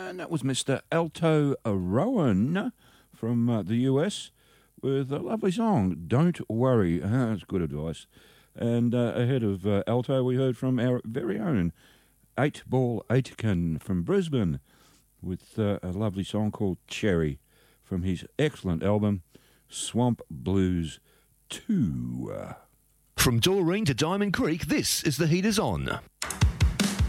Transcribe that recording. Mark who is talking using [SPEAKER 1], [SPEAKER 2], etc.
[SPEAKER 1] And that was Mr. Alto Rowan from the US with a lovely song, Don't Worry. That's good advice. And ahead of Alto, we heard from our very own 8-Ball Aitken from Brisbane with a lovely song called Cherry from his excellent album, Swamp Blues 2.
[SPEAKER 2] From Doreen to Diamond Creek, this is The Heat Is On.